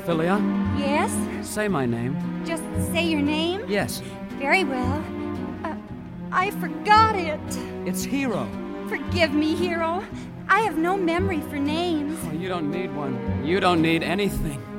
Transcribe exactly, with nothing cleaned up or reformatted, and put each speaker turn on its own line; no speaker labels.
Philia,
Yes?
say my name.
Just say your name?
Yes,
Very well. Uh, I forgot it.
it's Hero.
Forgive me, Hero. I have no memory for names.
Oh, you don't need one. You don't need anything.